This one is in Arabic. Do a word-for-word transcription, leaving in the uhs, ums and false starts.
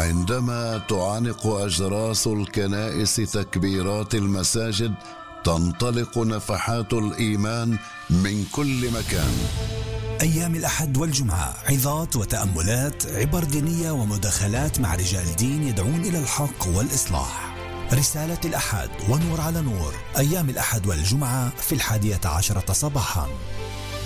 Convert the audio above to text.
عندما تعانق أجراس الكنائس تكبيرات المساجد، تنطلق نفحات الإيمان من كل مكان. أيام الأحد والجمعة عظات وتأملات، عبر دينية ومداخلات مع رجال دين يدعون إلى الحق والإصلاح. رسالة الأحد ونور على نور، أيام الأحد والجمعة في الحادية عشرة صباحا.